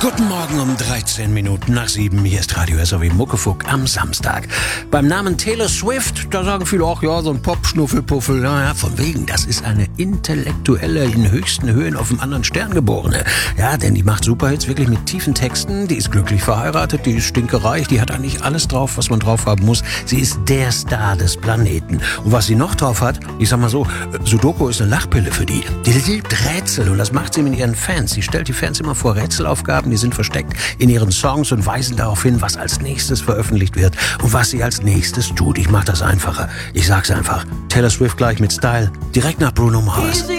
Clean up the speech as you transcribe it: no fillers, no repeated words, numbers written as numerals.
Guten Morgen um 13 Minuten nach 7. Hier ist Radio SOW Muckefuck am Samstag. Beim Namen Taylor Swift, da sagen viele auch, ja, so ein Pop-Schnuffelpuffel. Naja, von wegen, das ist eine Intellektuelle, in höchsten Höhen auf einem anderen Stern geborene. Ja, denn die macht Superhits wirklich mit tiefen Texten. Die ist glücklich verheiratet, die ist stinkereich, die hat eigentlich alles drauf, was man drauf haben muss. Sie ist der Star des Planeten. Und was sie noch drauf hat, ich sag mal so, Sudoku ist eine Lachpille für die. Die liebt Rätsel und das macht sie mit ihren Fans. Sie stellt die Fans immer vor Rätselaufgaben, die sind versteckt in ihren Songs und weisen darauf hin, was als nächstes veröffentlicht wird und was sie als nächstes tut. Ich mach das einfacher. Ich sag's einfach. Taylor Swift gleich mit Style, direkt nach Bruno Mars.